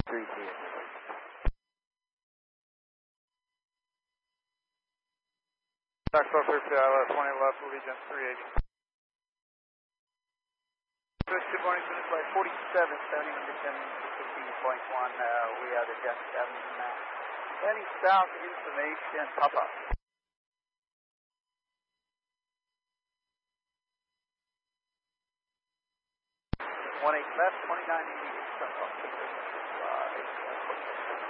3 here. Knoxville 50, 20 left, Allegiant 380. Good morning, flight 47, 70 descending to 15.1. We are the Jet 7 now. Heading south, information, Papa. 18 left, 2980,